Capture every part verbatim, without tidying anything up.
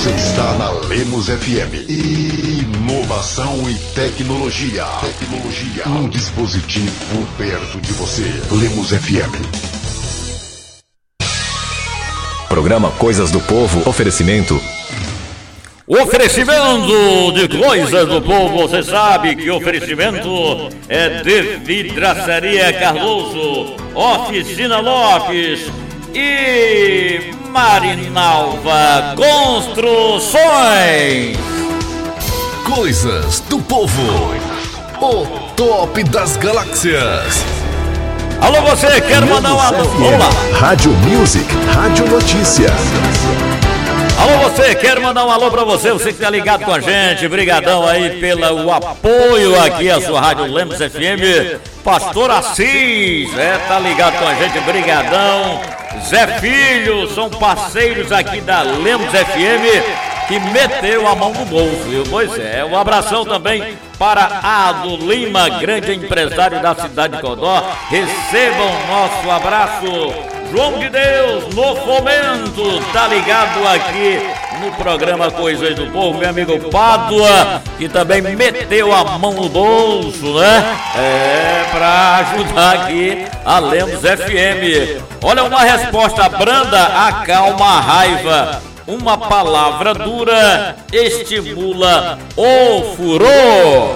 Você está na Lemos F M. Inovação e tecnologia. Tecnologia. Um dispositivo perto de você. Lemos F M. Programa Coisas do Povo. Oferecimento. Oferecimento de Coisas do Povo. Você sabe que oferecimento é de Vidraçaria Cardoso, Oficina Lopes e Marinalva Construções. Coisas do Povo. O top das galáxias. Alô, você quer mandar um alô? Vamos lá. Rádio Music, Rádio Notícia. Alô, você quer mandar um alô pra você? Você que tá ligado com a gente, brigadão aí pelo apoio aqui à sua Rádio Lemos F M. Pastor Assis, é, tá ligado com a gente, brigadão. Zé Filho, são parceiros aqui da Lemos F M, que meteu a mão no bolso, viu? Pois é, um abração também para Ado Lima, grande empresário da cidade de Codó. Recebam nosso abraço. João de Deus, no Fomento, tá ligado aqui no programa Coisas do Povo, meu amigo Pádua, que também meteu a mão no bolso, né? É, pra ajudar aqui a Lemos F M. Olha, uma resposta branda acalma a raiva. Uma palavra dura estimula o furor.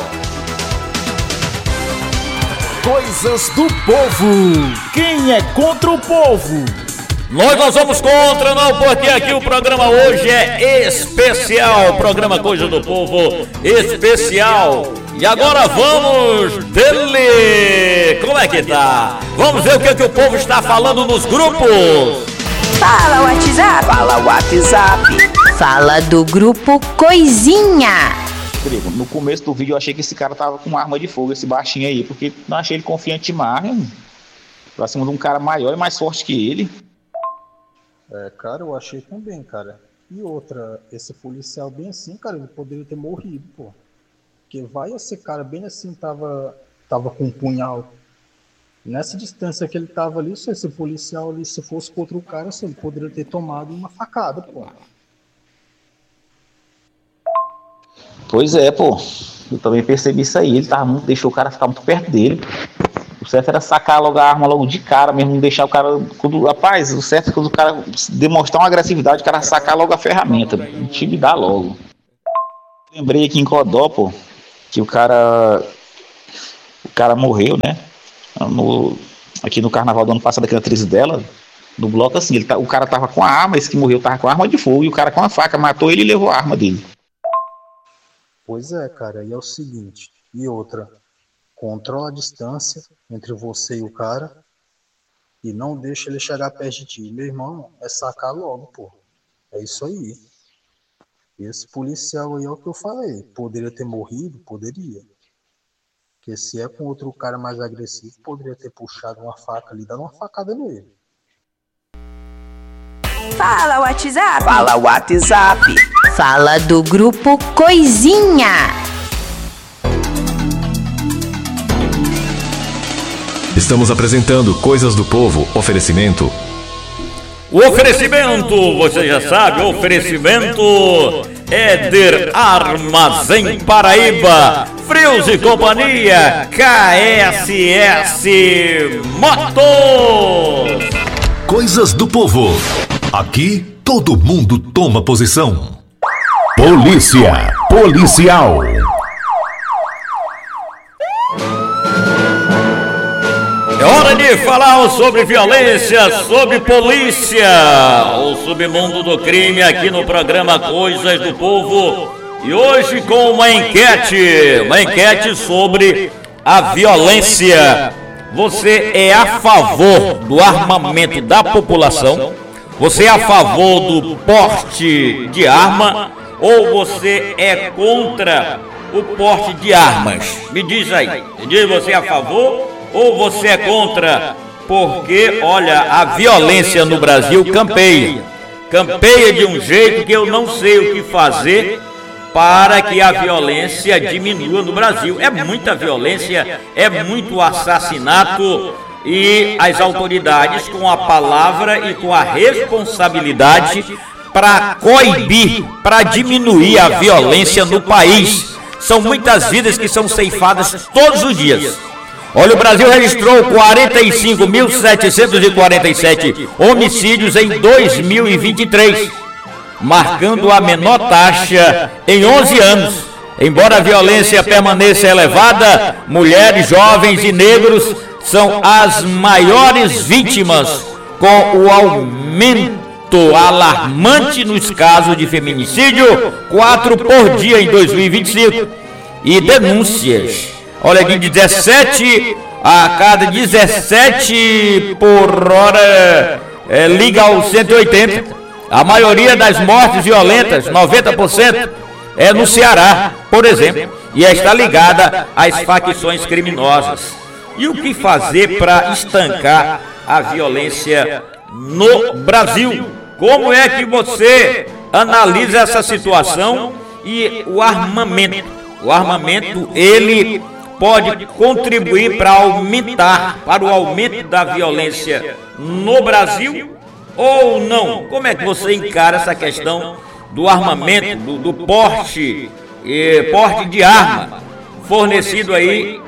Coisas do Povo. Quem é contra o povo? Nós não somos contra, não, porque aqui o programa hoje é especial. Programa Coisas do Povo especial. E agora vamos dele. Como é que tá? Vamos ver o que, que o povo está falando nos grupos. Fala WhatsApp. Fala WhatsApp. Fala do grupo Coisinha. No começo do vídeo eu achei que esse cara tava com uma arma de fogo, esse baixinho aí, porque não achei ele confiante demais, hein? Pra cima de um cara maior e mais forte que ele. É, cara, eu achei também, cara. E outra, esse policial bem assim, cara, ele poderia ter morrido, pô. Porque vai esse cara bem assim, tava, tava com um punhal. Nessa distância que ele tava ali, se esse policial ali, se fosse contra o cara, assim, ele poderia ter tomado uma facada, pô. Pois é, pô. Eu também percebi isso aí. Ele tava muito, deixou o cara ficar muito perto dele. O certo era sacar logo a arma logo de cara mesmo, não deixar o cara. Quando, rapaz, o certo é quando o cara demonstrar uma agressividade, o cara sacar logo a ferramenta, intimidar logo. Lembrei aqui em Codó, pô, que o cara. O cara morreu, né? No, aqui no carnaval do ano passado, aqui na atriz dela, no bloco assim, ele tá, o cara tava com a arma, esse que morreu tava com a arma de fogo, e o cara com a faca matou ele e levou a arma dele. Pois é, cara, e é o seguinte, e outra, controla a distância entre você e o cara e não deixa ele chegar perto de ti. Meu irmão, é sacar logo, pô. É isso aí. Esse policial aí é o que eu falei. Poderia ter morrido? Poderia. Porque se é com outro cara mais agressivo, poderia ter puxado uma faca ali, dando uma facada nele. Fala WhatsApp. Fala WhatsApp. Fala do grupo Coisinha. Estamos apresentando Coisas do Povo. Oferecimento. O oferecimento, você já sabe, o oferecimento Éder Armazém Paraíba, Frios e Companhia, K S S Motos. Coisas do Povo. Aqui todo mundo toma posição. Polícia Policial. É hora de falar sobre violência, sobre polícia, o submundo do crime aqui no programa Coisas do Povo. E hoje com uma enquete, uma enquete sobre a violência. Você é a favor do armamento da população? Você é a favor do porte de arma? Ou você é contra o porte de armas? Me diz aí, me diz, você é a favor ou você é contra? Porque, olha, a violência no Brasil campeia. Campeia de um jeito que eu não sei o que fazer para que a violência diminua no Brasil. É muita violência, é muito assassinato, e as autoridades, com a palavra e com a responsabilidade, para coibir, para diminuir a violência no país. São muitas vidas que são ceifadas todos os dias. Olha, o Brasil registrou quarenta e cinco mil setecentos e quarenta e sete homicídios em dois mil e vinte e três, marcando a menor taxa em onze anos. Embora a violência permaneça elevada, mulheres, jovens e negros são as maiores vítimas, com o aumento alarmante nos casos de feminicídio, quatro por dia em dois mil e vinte e cinco, e denúncias. Olha aqui, de dezessete a cada dezessete por hora é, liga ao cento e oitenta. A maioria das mortes violentas, noventa por cento, é no Ceará, por exemplo, e está ligada às facções criminosas. E o que fazer para estancar a violência no Brasil? Como é que você analisa essa situação e o armamento? O armamento, ele pode contribuir para aumentar, para o aumento da violência no Brasil ou não? Como é que você encara essa questão do armamento, do, do porte, eh, porte de arma fornecido aí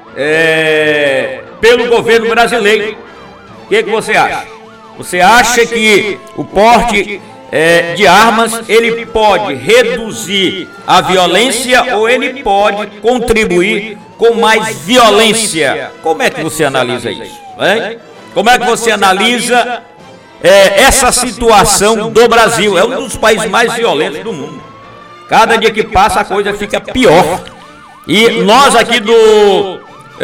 é, pelo governo brasileiro? O que, que você acha? Você acha que o porte é, de armas, ele pode reduzir a violência ou ele pode contribuir com mais violência? Como é que você analisa isso? Hein? Como é que você analisa é, essa situação do Brasil? É um dos países mais violentos do mundo. Cada dia que passa a coisa fica pior. E nós aqui do,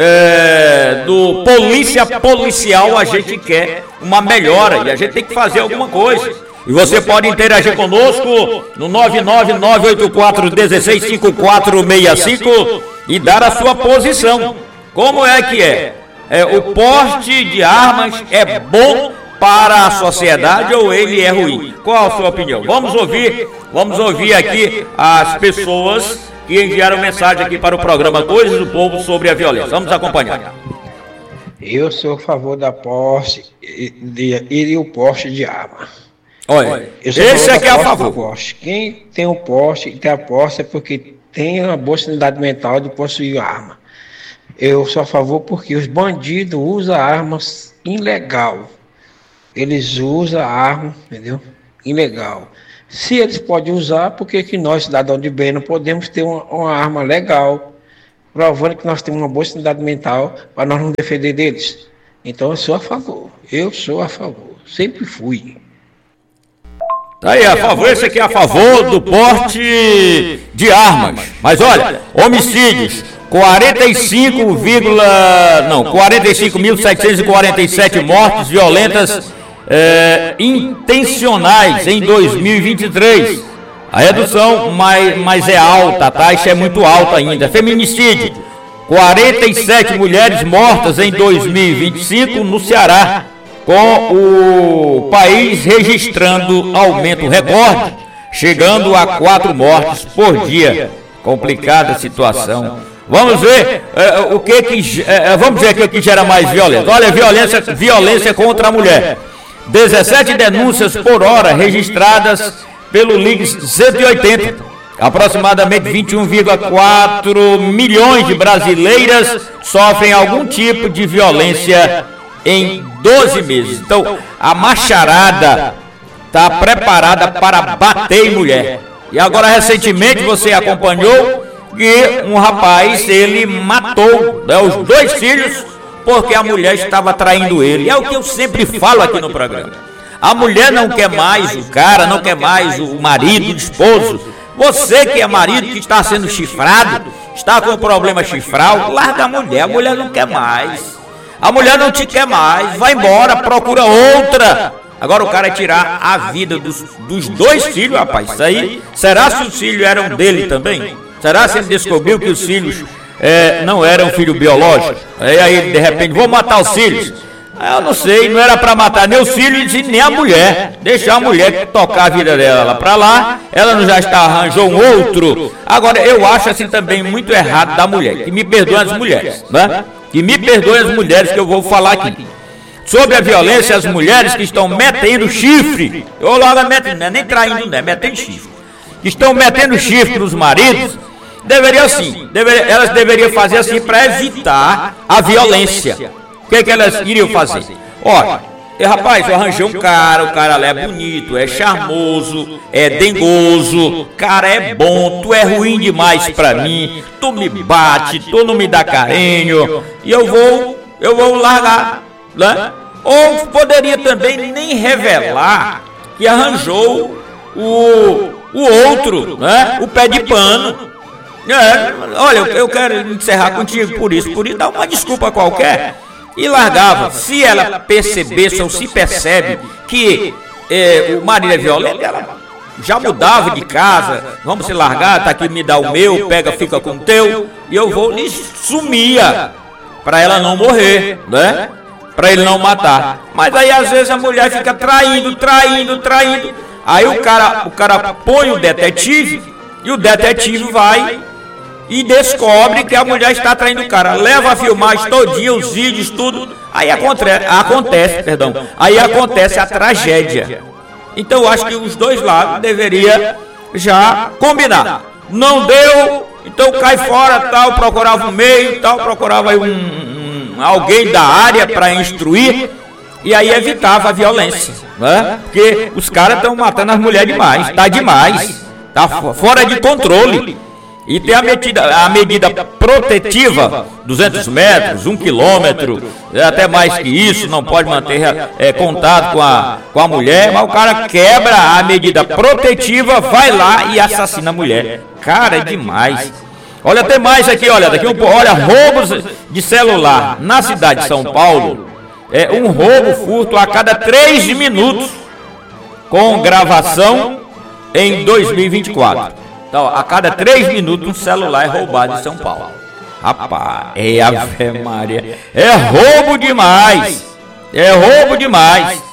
é, do Polícia Policial, a gente quer uma melhora e a gente tem que fazer alguma coisa. E você pode interagir conosco no nove nove nove oito quatro um seis cinco quatro seis cinco e dar a sua posição. Como é que é? é? O porte de armas é bom para a sociedade ou ele é ruim? Qual a sua opinião? Vamos ouvir, vamos ouvir aqui as pessoas que enviaram mensagem aqui para o programa Coisas do Povo sobre a violência. Vamos acompanhar. Eu sou a favor da posse e, e o porte de arma. Olha, esse aqui é a favor. Quem tem o porte e tem a posse é porque tem uma boa sanidade mental de possuir arma. Eu sou a favor porque os bandidos usam armas ilegal. Eles usam arma, entendeu? Ilegal. Se eles podem usar, por que que nós, cidadãos de bem, não podemos ter uma, uma arma legal, provando que nós temos uma boa sanidade mental para nós não defender deles? Então eu sou a favor. Eu sou a favor. Sempre fui. Tá aí, a favor, esse aqui é a favor do porte de armas. Mas olha, homicídios, quarenta e cinco, não, quarenta e cinco mil setecentos e quarenta e sete mortes violentas é, intencionais em dois mil e vinte e três. A redução mais, mais é alta, a taxa é muito alta ainda. Feminicídio, quarenta e sete mulheres mortas em dois mil e vinte e cinco no Ceará, com o país registrando aumento recorde, chegando a quatro mortes por dia. Complicada a situação. Vamos ver é, o que que é, vamos ver aqui o que gera mais violência. Olha, violência, violência contra a mulher. dezessete denúncias por hora registradas pelo Ligue cento e oitenta. Aproximadamente vinte e um vírgula quatro milhões de brasileiras sofrem algum tipo de violência em doze meses. Então, a macharada está preparada para bater em mulher. E agora, recentemente, você acompanhou que um rapaz, ele matou, né, os dois filhos porque a mulher estava traindo ele. E é o que eu sempre falo aqui no programa. A mulher não quer mais o cara, não quer mais o marido, o esposo. Você que é marido, que está sendo chifrado, está com problema chifral, larga a mulher. A mulher não quer mais. A mulher não te quer mais, vai embora, procura outra. Agora o cara é tirar a vida dos, dos dois filhos, rapaz. Isso aí, será se os filhos eram dele também? Será se ele descobriu que os filhos é, não eram filho biológico? Aí, aí de repente, vou matar os filhos. Eu não sei, não era para matar nem os filhos e nem a mulher. Deixar a mulher tocar a vida dela lá para lá, ela não já está arranjou um outro. Agora, eu acho assim também muito errado da mulher, que me perdoem as mulheres, né? Que me perdoem as mulheres que eu vou falar aqui. sobre a violência às mulheres que estão metendo chifre, ou logo metendo, não é nem traindo, não é metendo chifre, que estão metendo chifre nos maridos, deveria sim, deveria, elas deveriam fazer assim para evitar a violência. O que, é que elas iriam fazer? Olha, e, rapaz, eu arranjei um cara, o cara lá é bonito, é charmoso, é dengoso, cara é bom, tu é ruim demais pra mim, tu me bate, tu não me dá carinho, e eu vou, eu vou largar, né? Ou poderia também nem revelar que arranjou o, o outro, né? O pé de pano. É, olha, eu, eu quero encerrar contigo por isso, por isso, dá uma desculpa qualquer. E largava. Se ela percebesse ou se percebe que é, o marido é violento, ela já mudava de casa. Vamos se largar, tá aqui, me dá o meu, pega, fica com o teu, e eu vou e sumia para ela não morrer, né? Para ele não matar. Mas aí às vezes a mulher fica traindo, traindo, traindo. Aí o cara, o cara põe o detetive e o detetive vai e descobre que a mulher está traindo o cara, leva a filmagem todinha, os vídeos, tudo, aí acontece, acontece, perdão, aí acontece a tragédia. Então eu acho que os dois lados deveriam já combinar. Não deu, então cai fora, tal, procurava um meio, tal, procurava aí um, um, alguém da área para instruir, e aí evitava a violência, né? Porque os caras estão matando as mulheres demais, tá demais, tá fora de controle. E tem a medida, a medida protetiva, duzentos metros, um quilômetro, até mais que isso, não pode manter é, contato com a, com a mulher, mas o cara quebra a medida protetiva, vai lá e assassina a mulher. Cara, é demais. Olha, tem mais aqui, olha, daqui um pouco, olha, roubos de celular na cidade de São Paulo, é um roubo furto a cada três minutos, com gravação em dois mil e vinte e quatro. Então, a cada três minutos um celular é roubado em São Paulo. Rapaz, é Ave Maria, é roubo demais, é roubo demais.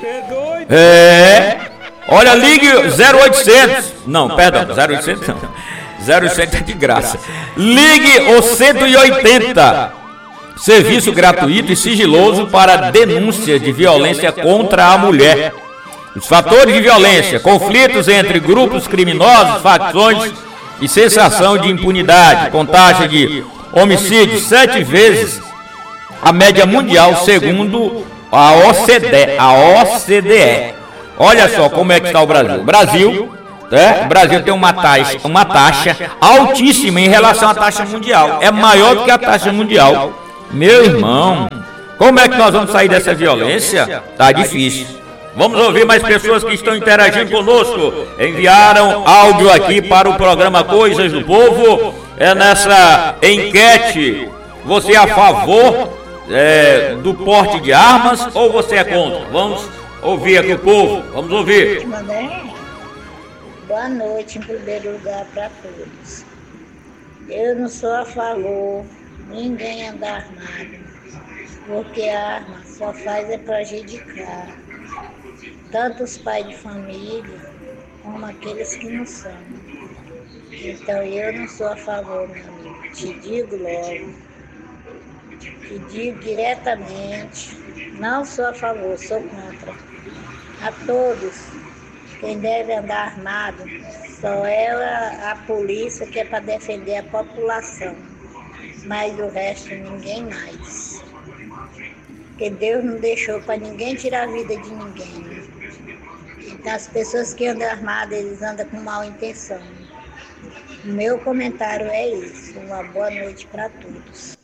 É, olha, ligue zero oitocentos, não, perdão, zero oitocentos não, zero oitocentos é de graça. Ligue o cento e oitenta, serviço gratuito e sigiloso para denúncia de violência contra a mulher. Os fatores de violência, conflitos entre grupos criminosos, facções e sensação de impunidade, com taxa de homicídio sete vezes a média mundial, segundo a O C D E. A O C D E. Olha só como é que está o Brasil. O Brasil, né? O Brasil tem uma taxa, uma taxa altíssima em relação à taxa mundial. É maior do que a taxa mundial. Meu irmão, como é que nós vamos sair dessa violência? Tá difícil. Vamos ouvir mais pessoas que estão interagindo conosco. Enviaram áudio aqui para o programa Coisas do Povo. É nessa enquete. Você é a favor é, do porte de armas ou você é contra? Vamos ouvir aqui o povo. Vamos ouvir. Boa noite, em primeiro lugar, para todos. Eu não sou a favor, ninguém anda armado, porque a arma só faz é prejudicar tanto os pais de família como aqueles que não são. Então eu não sou a favor, meu amigo. Te digo logo, te digo diretamente, não sou a favor, sou contra. A todos, quem deve andar armado só é a, a polícia, que é para defender a população, mas o resto ninguém mais. Porque Deus não deixou para ninguém tirar a vida de ninguém. Então, as pessoas que andam armadas, eles andam com má intenção. O meu comentário é isso. Uma boa noite para todos.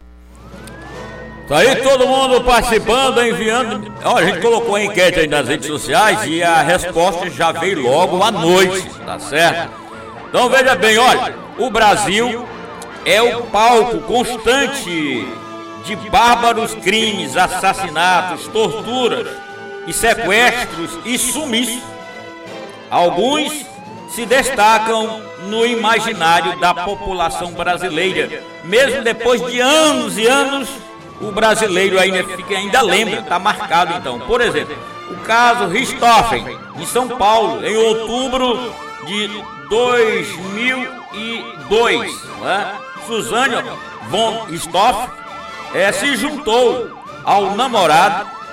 Tá aí todo mundo participando, enviando. Ó, a gente colocou a enquete aí nas redes sociais e a resposta já veio logo à noite, tá certo? Então veja bem, olha, o Brasil é o palco constante de bárbaros crimes, assassinatos, torturas e sequestros e sumiços. Alguns se destacam no imaginário da população brasileira. Mesmo depois de anos e anos, o brasileiro ainda, fica, ainda lembra, está marcado então. Por exemplo, o caso Richthofen, em São Paulo, em outubro de dois mil e dois. Né? Suzane von Richthofen é, se juntou ao namorado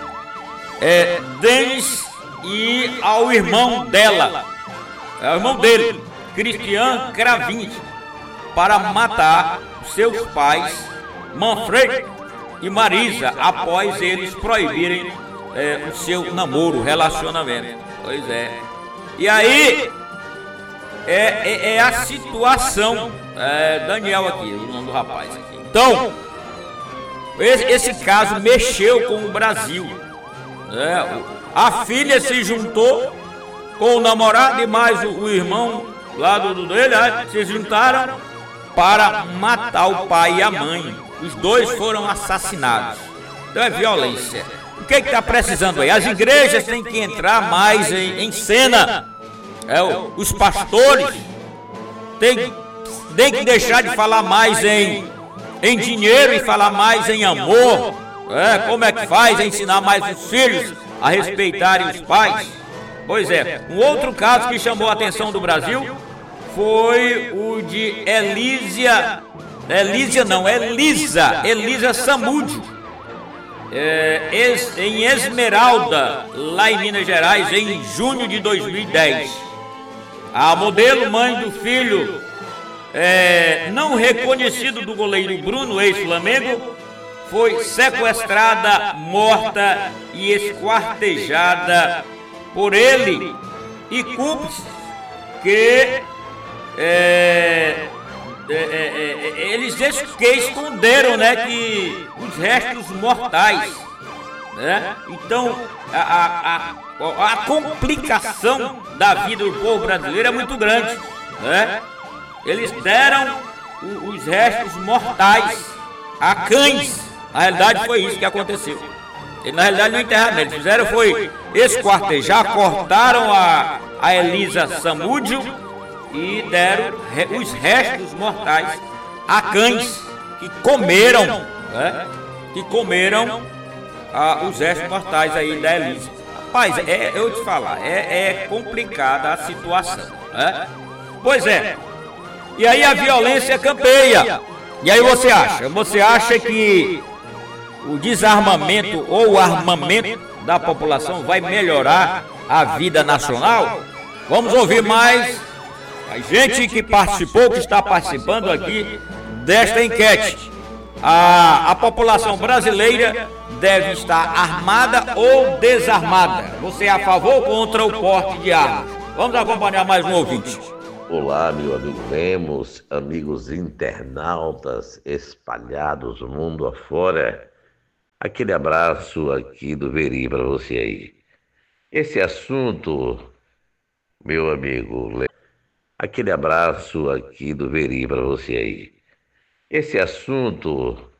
é, Denis e ao irmão dela, é o irmão dele, Christian Kravinski, para matar seus pais, Manfred e Marisa, após eles proibirem é, o seu namoro, relacionamento. Pois é. E aí, é, é, é a situação, é, Daniel aqui, o nome do rapaz aqui. Então, esse, esse caso mexeu com o Brasil. É, a filha se juntou com o namorado e mais o, o irmão lá do, do dele, né, se juntaram para matar o pai e a mãe. Os dois foram assassinados. Então é violência. O que está precisando aí? As igrejas têm que entrar mais em, em cena. É, os pastores têm, têm que deixar de falar mais em, em dinheiro e falar mais em amor. É, como é que faz? Ensinar mais os filhos a respeitarem os pais. Pois é, um outro caso que chamou a atenção do Brasil foi o de Elísia, Elísia não, Elisa, Elisa Samúdio, é, es, em Esmeralda, lá em Minas Gerais, em junho de dois mil e dez. A modelo, mãe do filho é, não reconhecido do goleiro Bruno, ex-Flamengo, foi sequestrada, morta e esquartejada por ele e cúmplices que é, é, é, é, eles que esconderam, né, que os restos mortais, né? Então a, a, a, a complicação da vida do povo brasileiro é muito grande, né? Eles deram o, os restos mortais a cães. Na realidade foi isso que aconteceu. E, na realidade não enterraram, eles fizeram foi esquartejar, cortaram a, a Elisa Samúdio e deram re, os restos mortais a cães que comeram, né, que comeram ah, os restos mortais aí da Elisa. Rapaz, é, eu te falar, é, é complicada a situação, né? Pois é. E aí a violência campeia. E aí você acha? Você acha que o desarmamento ou o armamento da população vai melhorar a vida nacional? Vamos ouvir mais a gente que participou, que está participando aqui desta enquete. A, a população brasileira deve estar armada ou desarmada? Você é a favor ou contra o porte de armas? Vamos acompanhar mais um ouvinte. Olá, meu amigo Lemos, amigos internautas espalhados no mundo afora. Aquele abraço aqui do Veri para você aí. Esse assunto, meu amigo Lemos, aquele abraço aqui do Veri para você aí. Esse assunto,